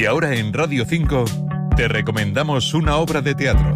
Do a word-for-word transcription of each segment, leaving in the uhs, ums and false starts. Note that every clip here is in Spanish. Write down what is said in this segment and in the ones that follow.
Y ahora en Radio cinco te recomendamos una obra de teatro.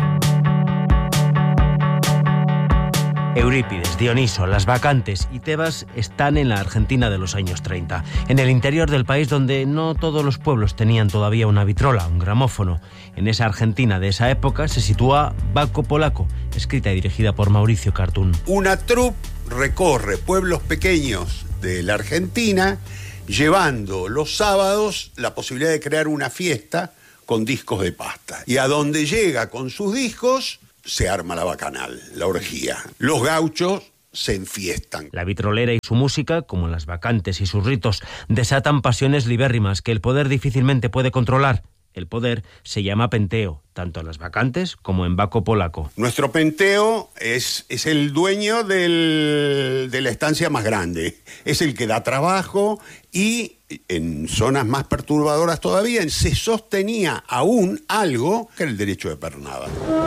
Eurípides, Dioniso, Las Bacantes y Tebas están en la Argentina de los años treinta, en el interior del país donde no todos los pueblos tenían todavía una vitrola, un gramófono. En esa Argentina de esa época se sitúa Baco Polaco, escrita y dirigida por Mauricio Cartún. Una troupe recorre pueblos pequeños de la Argentina, llevando los sábados la posibilidad de crear una fiesta con discos de pasta. Y a donde llega con sus discos, se arma la bacanal, la orgía. Los gauchos se enfiestan. La vitrolera y su música, como Las Bacantes y sus ritos, desatan pasiones libérrimas que el poder difícilmente puede controlar. El poder se llama penteo, tanto en Las Bacantes como en Baco Polaco. Nuestro penteo es, es el dueño del, de la estancia más grande. Es el que da trabajo y en zonas más perturbadoras todavía se sostenía aún algo que era el derecho de pernada.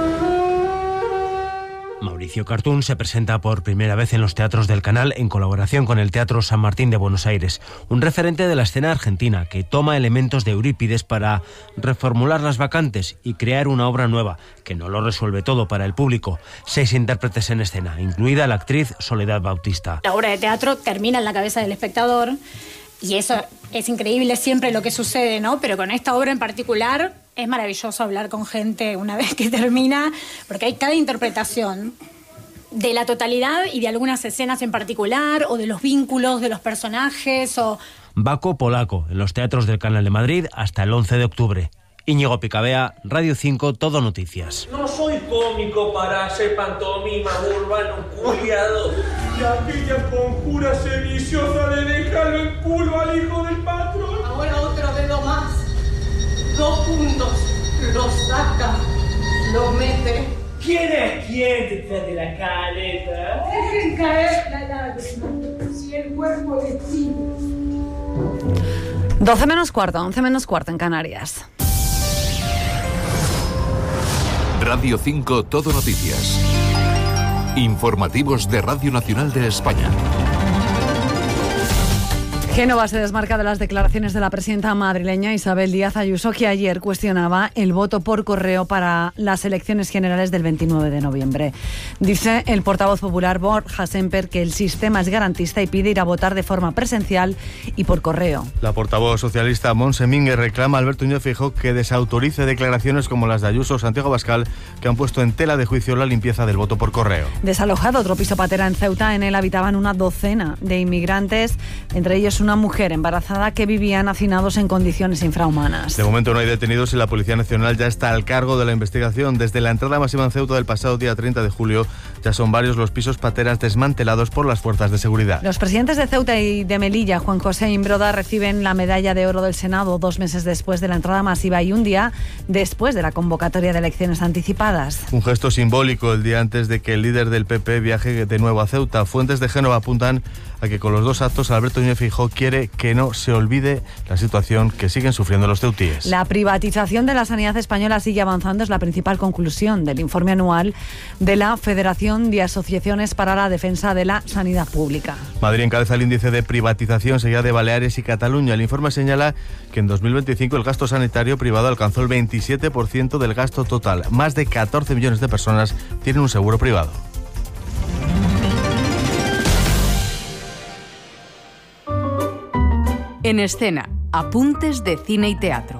Mauricio Cartún se presenta por primera vez en los teatros del Canal en colaboración con el Teatro San Martín de Buenos Aires, un referente de la escena argentina que toma elementos de Eurípides para reformular Las Bacantes y crear una obra nueva, que no lo resuelve todo para el público. Seis intérpretes en escena, incluida la actriz Soledad Bautista. La obra de teatro termina en la cabeza del espectador y eso es increíble siempre lo que sucede, ¿no? Pero con esta obra en particular es maravilloso hablar con gente una vez que termina, porque hay cada interpretación de la totalidad y de algunas escenas en particular, o de los vínculos de los personajes, o... Baco Polaco, en los teatros del Canal de Madrid hasta el once de octubre. Íñigo Picabea, Radio cinco, Todo Noticias. No soy cómico para hacer pantomima, urbano, culiado. Y aquella conjura sediciosa de dejarlo en culo al hijo del patrón. Ahora otro dedo más. Dos puntos. Lo saca. Lo mete. ¿Quién es quién detrás de la caleta? Dejen caer la lágrima. Si el cuerpo decide. doce menos cuarto, once menos cuarto en Canarias. Radio cinco Todo Noticias. Informativos de Radio Nacional de España. Génova se desmarca de las declaraciones de la presidenta madrileña Isabel Díaz Ayuso, que ayer cuestionaba el voto por correo para las elecciones generales del veintinueve de noviembre. Dice el portavoz popular Borja Semper que el sistema es garantista y pide ir a votar de forma presencial y por correo. La portavoz socialista Montse Mínguez reclama a Alberto Núñez Feijóo que desautorice declaraciones como las de Ayuso o Santiago Abascal, que han puesto en tela de juicio la limpieza del voto por correo. Desalojado otro piso patera en Ceuta. En él habitaban una docena de inmigrantes, entre ellos una mujer embarazada, que vivían hacinados en condiciones infrahumanas. De momento no hay detenidos y la Policía Nacional ya está al cargo de la investigación. Desde la entrada masiva en Ceuta del pasado día treinta de julio ya son varios los pisos pateras desmantelados por las fuerzas de seguridad. Los presidentes de Ceuta y de Melilla, Juan José Imbroda, reciben la medalla de oro del Senado dos meses después de la entrada masiva y un día después de la convocatoria de elecciones anticipadas. Un gesto simbólico el día antes de que el líder del P P viaje de nuevo a Ceuta. Fuentes de Génova apuntan a que con los dos actos Alberto Núñez Feijóo quiere que no se olvide la situación que siguen sufriendo los ceutíes. La privatización de la sanidad española sigue avanzando, es la principal conclusión del informe anual de la Federación de Asociaciones para la Defensa de la Sanidad Pública. Madrid encabeza el índice de privatización seguida de Baleares y Cataluña. El informe señala que en dos mil veinticinco el gasto sanitario privado alcanzó el veintisiete por ciento del gasto total. Más de catorce millones de personas tienen un seguro privado. En escena, apuntes de cine y teatro.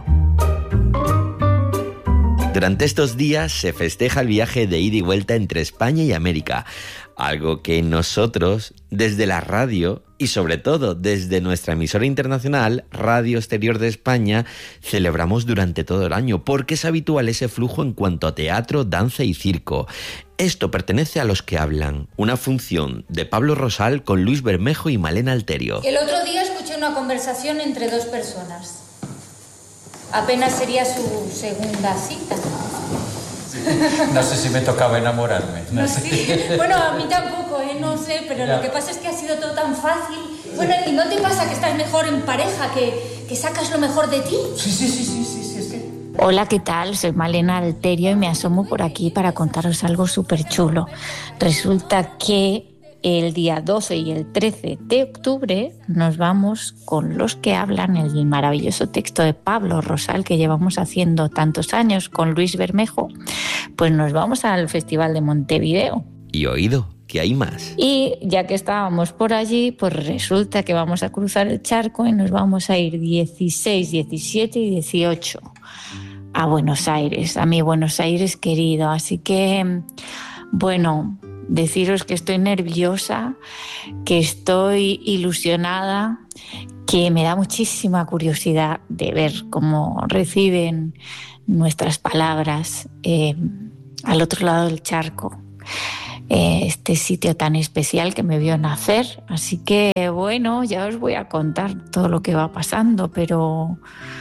Durante estos días se festeja el viaje de ida y vuelta entre España y América, algo que nosotros, desde la radio y sobre todo desde nuestra emisora internacional, Radio Exterior de España, celebramos durante todo el año, porque es habitual ese flujo en cuanto a teatro, danza y circo. Esto pertenece a Los que hablan, una función de Pablo Rosal con Luis Bermejo y Malena Alterio. El otro día escuché una conversación entre dos personas. Apenas sería su segunda cita. Sí. No sé si me tocaba enamorarme. No, no sé. Sí. Bueno, a mí tampoco, ¿eh? No sé, pero ya. Lo que pasa es que ha sido todo tan fácil. Bueno, ¿y no te pasa que estás mejor en pareja, que, que sacas lo mejor de ti? Sí, sí, sí, sí, sí, sí, es que... Hola, ¿qué tal? Soy Malena Alterio y me asomo por aquí para contaros algo súper chulo. Resulta que el día doce y el trece de octubre nos vamos con Los que hablan, el maravilloso texto de Pablo Rosal que llevamos haciendo tantos años con Luis Bermejo. Pues nos vamos al Festival de Montevideo. Y oído, que hay más. Y ya que estábamos por allí, pues resulta que vamos a cruzar el charco y nos vamos a ir dieciséis, diecisiete y dieciocho a Buenos Aires, a mi Buenos Aires querido. Así que, bueno, deciros que estoy nerviosa, que estoy ilusionada, que me da muchísima curiosidad de ver cómo reciben nuestras palabras eh, al otro lado del charco. Eh, este sitio tan especial que me vio nacer. Así que, bueno, ya os voy a contar todo lo que va pasando, pero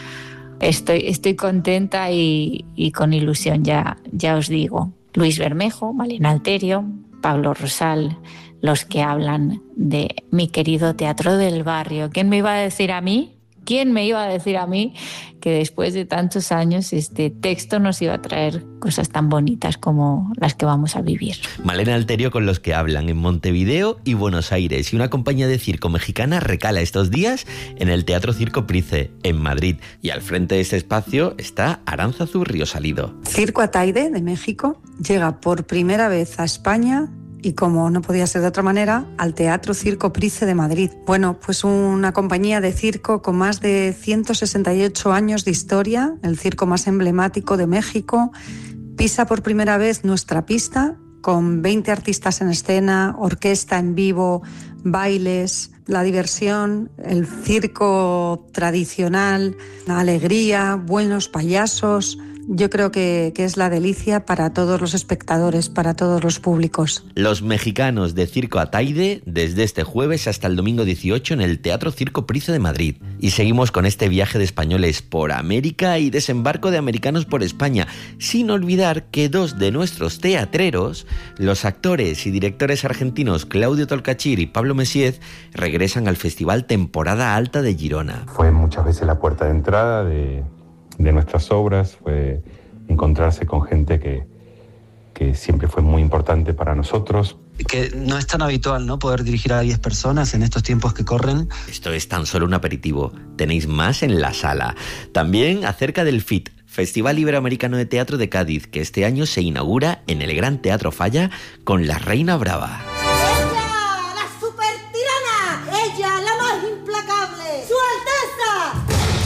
estoy, estoy contenta y, y con ilusión, ya, ya os digo. Luis Bermejo, Malena Alterio, Pablo Rosal, los que hablan de mi querido Teatro del Barrio. ¿Quién me iba a decir a mí? ¿Quién me iba a decir a mí que después de tantos años este texto nos iba a traer cosas tan bonitas como las que vamos a vivir? Malena Alterio con Los que hablan en Montevideo y Buenos Aires. Y una compañía de circo mexicana recala estos días en el Teatro Circo Price, en Madrid. Y al frente de este espacio está Aránzazu Riosalido. Circo Ataide, de México, llega por primera vez a España y, como no podía ser de otra manera, al Teatro Circo Price de Madrid. Bueno, pues una compañía de circo con más de ciento sesenta y ocho años de historia, el circo más emblemático de México, pisa por primera vez nuestra pista con veinte artistas en escena, orquesta en vivo, bailes, la diversión, el circo tradicional, la alegría, buenos payasos. Yo creo que, que es la delicia para todos los espectadores, para todos los públicos. Los mexicanos de Circo Ataide, desde este jueves hasta el domingo dieciocho en el Teatro Circo Price de Madrid. Y seguimos con este viaje de españoles por América y desembarco de americanos por España, sin olvidar que dos de nuestros teatreros, los actores y directores argentinos Claudio Tolcachir y Pablo Messiez, regresan al Festival Temporada Alta de Girona. Fue muchas veces la puerta de entrada de... de nuestras obras, fue encontrarse con gente que, que siempre fue muy importante para nosotros. Que no es tan habitual, ¿no?, poder dirigir a diez personas en estos tiempos que corren. Esto es tan solo un aperitivo. Tenéis más en la sala. También acerca del F I T, Festival Iberoamericano de Teatro de Cádiz, que este año se inaugura en el Gran Teatro Falla con La Reina Brava. ¡Ella, la supertirana! ¡Ella, la más implacable! ¡Su Alteza!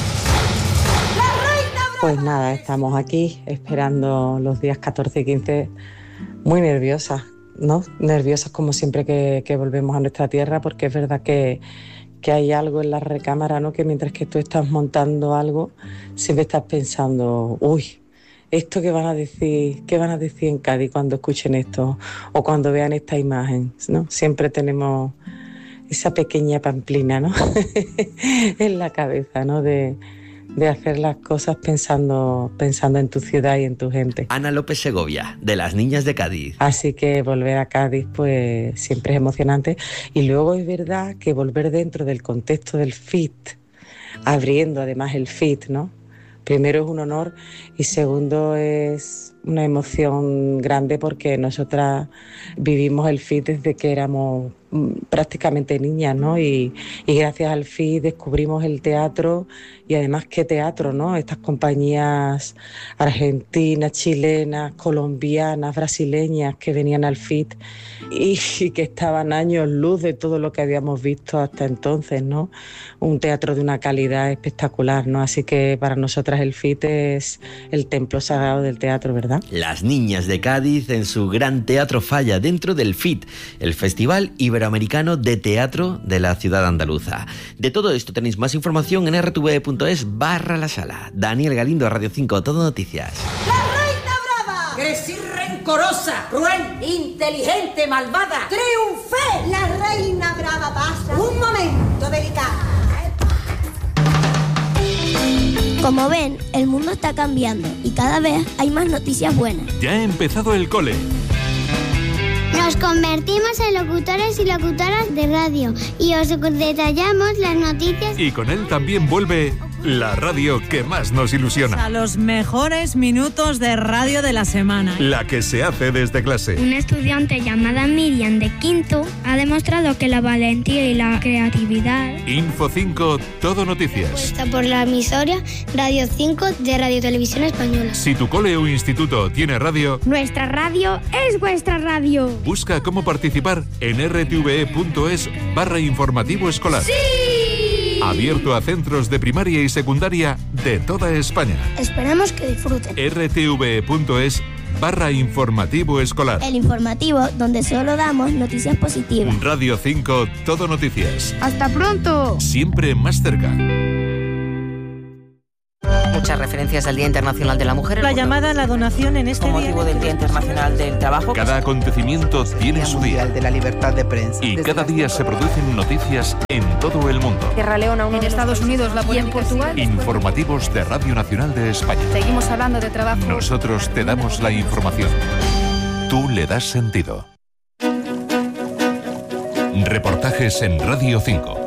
Pues nada, estamos aquí esperando los días catorce y quince, muy nerviosas, ¿no? Nerviosas como siempre que, que volvemos a nuestra tierra, porque es verdad que, que hay algo en la recámara, ¿no?, que mientras que tú estás montando algo, siempre estás pensando, uy, ¿esto qué van a decir, qué van a decir en Cádiz cuando escuchen esto o cuando vean esta imagen, ¿no? Siempre tenemos esa pequeña pamplina, ¿no? en la cabeza, ¿no?, de... de hacer las cosas pensando, pensando en tu ciudad y en tu gente. Ana López Segovia, de Las Niñas de Cádiz. Así que volver a Cádiz pues siempre es emocionante. Y luego es verdad que volver dentro del contexto del F I T, abriendo además el F I T, ¿no? Primero es un honor y segundo es una emoción grande porque nosotras vivimos el F I T desde que éramos prácticamente niñas, ¿no? Y, y gracias al F I descubrimos el teatro y además qué teatro, ¿no? Estas compañías argentinas, chilenas, colombianas, brasileñas que venían al F I y, y que estaban años luz de todo lo que habíamos visto hasta entonces, ¿no? Un teatro de una calidad espectacular, ¿no? Así que para nosotras el F I es el templo sagrado del teatro, ¿verdad? Las Niñas de Cádiz en su Gran Teatro Falla dentro del F I T, el Festival Iberoamericano de Teatro de la ciudad andaluza. De todo esto tenéis más información en erre te ve punto es barra la sala. Daniel Galindo, Radio cinco, Todo Noticias. ¡La Reina Brava! ¡Crecí rencorosa, cruel, inteligente, malvada! ¡Triunfé! La Reina Brava pasa un momento delicado. Como ven, el mundo está cambiando y cada vez hay más noticias buenas. Ya ha empezado el cole. Nos convertimos en locutores y locutoras de radio y os detallamos las noticias. Y con él también vuelve la radio que más nos ilusiona. A los mejores minutos de radio de la semana. La que se hace desde clase. Una estudiante llamada Miriam de quinto ha demostrado que la valentía y la creatividad. Info cinco, todo noticias. Puesta por la emisora Radio cinco de Radio Televisión Española. Si tu cole o instituto tiene radio, nuestra radio es vuestra radio. Busca cómo participar en rtve.es barra informativo escolar. ¡Sí! Abierto a centros de primaria y secundaria de toda España. Esperamos que disfruten. rtve.es barra informativo escolar. El informativo donde solo damos noticias positivas. Radio cinco, todo noticias. ¡Hasta pronto! Siempre más cerca. Muchas referencias al Día Internacional de la Mujer. La llamada a la donación en este con día. motivo del Día Internacional del Trabajo. Cada acontecimiento tiene su día. De la libertad de prensa. Y cada día se producen noticias en todo el mundo. Sierra Leona, en Estados Unidos, la y en Portugal. Informativos de Radio Nacional de España. Seguimos hablando de trabajo. Nosotros te damos la información. Tú le das sentido. Reportajes en Radio cinco.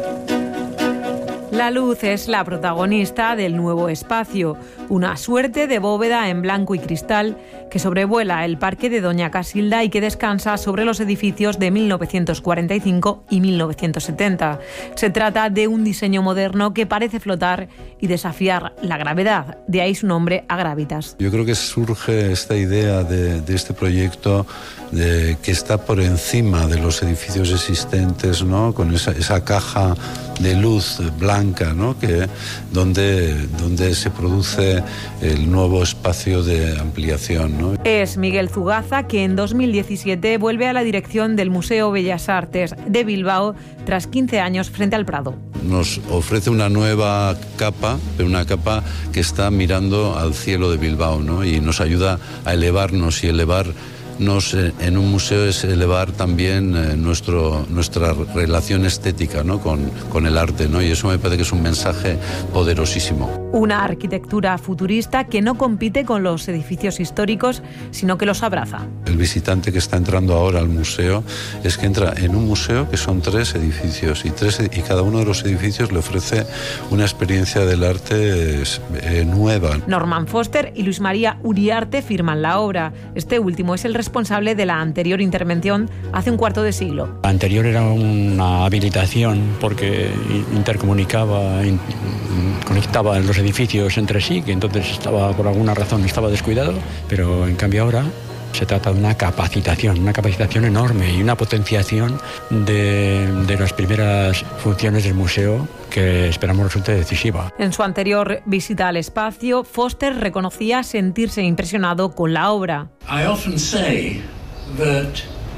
La luz es la protagonista del nuevo espacio, una suerte de bóveda en blanco y cristal que sobrevuela el parque de Doña Casilda y que descansa sobre los edificios de mil novecientos cuarenta y cinco y mil novecientos setenta. Se trata de un diseño moderno que parece flotar y desafiar la gravedad, de ahí su nombre Agravitas. Yo creo que surge esta idea de, de este proyecto de, que está por encima de los edificios existentes, ¿no? Con esa, esa caja de luz blanca, ¿no? Que, donde, donde se produce el nuevo espacio de ampliación, ¿no? Es Miguel Zugaza, que en dos mil diecisiete vuelve a la dirección del Museo Bellas Artes de Bilbao tras quince años frente al Prado. Nos ofrece una nueva capa, pero una capa que está mirando al cielo de Bilbao, ¿no? Y nos ayuda a elevarnos y elevar Nos, en un museo es elevar también eh, nuestro, nuestra relación estética, ¿no? con, con el arte, ¿no? Y eso me parece que es un mensaje poderosísimo. Una arquitectura futurista que no compite con los edificios históricos, sino que los abraza. El visitante que está entrando ahora al museo es que entra en un museo que son tres edificios y, tres, y cada uno de los edificios le ofrece una experiencia del arte eh, nueva. Norman Foster y Luis María Uriarte firman la obra. Este último es el responsable de la anterior intervención hace un cuarto de siglo. La anterior era una habilitación porque intercomunicaba, in, conectaba los edificios entre sí, que entonces estaba, por alguna razón estaba descuidado, pero en cambio ahora se trata de una capacitación, una capacitación enorme y una potenciación de, de las primeras funciones del museo que esperamos resulte decisiva. En su anterior visita al espacio, Foster reconocía sentirse impresionado con la obra. I often say that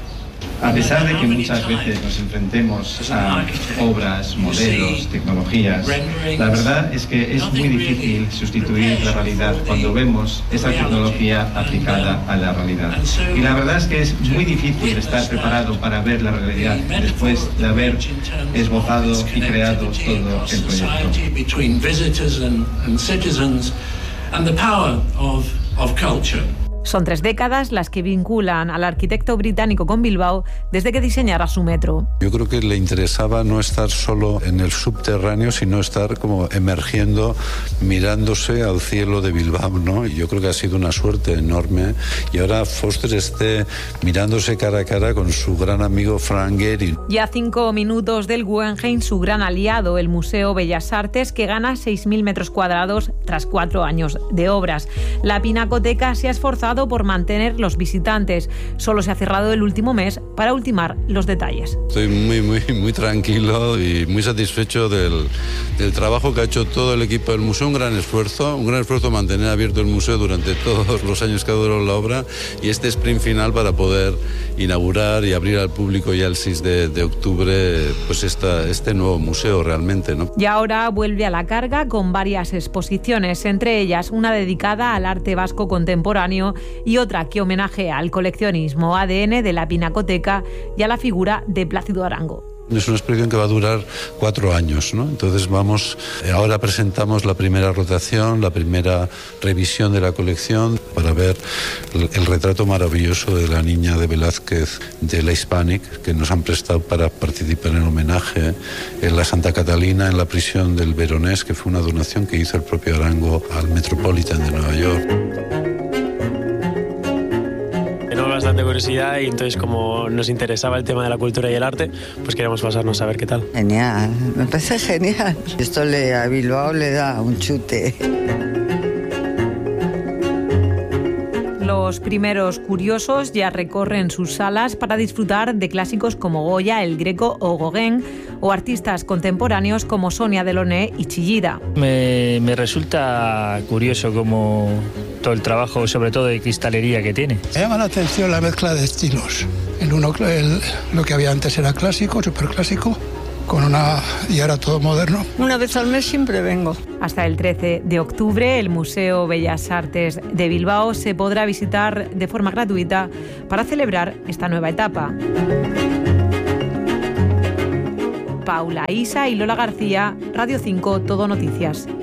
A pesar de que muchas veces nos enfrentemos a obras, modelos, tecnologías, la verdad es que es muy difícil sustituir la realidad cuando vemos esa tecnología aplicada a la realidad. Y la verdad es que es muy difícil estar preparado para ver la realidad después de haber esbozado y creado todo el proyecto. Son tres décadas las que vinculan al arquitecto británico con Bilbao desde que diseñara su metro. Yo creo que le interesaba no estar solo en el subterráneo, sino estar como emergiendo, mirándose al cielo de Bilbao, ¿no? Y yo creo que ha sido una suerte enorme. Y ahora Foster esté mirándose cara a cara con su gran amigo Frank Gehry. Ya a cinco minutos del Guggenheim, su gran aliado, el Museo Bellas Artes, que gana seis mil metros cuadrados tras cuatro años de obras. La Pinacoteca se ha esforzado por mantener los visitantes. Solo se ha cerrado el último mes para ultimar los detalles. Estoy muy, muy, muy tranquilo y muy satisfecho del, del trabajo que ha hecho todo el equipo del museo. Un gran esfuerzo, un gran esfuerzo mantener abierto el museo durante todos los años que ha durado la obra y este sprint final para poder inaugurar y abrir al público ya el seis de, de octubre pues esta, este nuevo museo realmente, ¿no? Y ahora vuelve a la carga con varias exposiciones, entre ellas una dedicada al arte vasco contemporáneo y otra que homenajea al coleccionismo A D N de la Pinacoteca y a la figura de Plácido Arango. Es una exposición que va a durar cuatro años, ¿no? Entonces vamos, ahora presentamos la primera rotación, la primera revisión de la colección para ver el, el retrato maravilloso de la niña de Velázquez de la Hispanic, que nos han prestado para participar en homenaje en la Santa Catalina, en la prisión del Veronés, que fue una donación que hizo el propio Arango al Metropolitan de Nueva York. Bastante curiosidad y entonces como nos interesaba el tema de la cultura y el arte, pues queríamos pasarnos a ver qué tal. Genial, me parece genial. Esto le, a Bilbao le da un chute. Los primeros curiosos ya recorren sus salas para disfrutar de clásicos como Goya, El Greco o Gauguin, o artistas contemporáneos como Sonia Delaunay y Chillida. Me, me resulta curioso como todo el trabajo, sobre todo de cristalería que tiene. Me llama la atención la mezcla de estilos. El uno, el, lo que había antes era clásico, superclásico, con una y ahora todo moderno. Una vez al mes siempre vengo. Hasta el trece de octubre, el Museo Bellas Artes de Bilbao se podrá visitar de forma gratuita para celebrar esta nueva etapa. Paula Isa y Lola García, Radio cinco, Todo Noticias.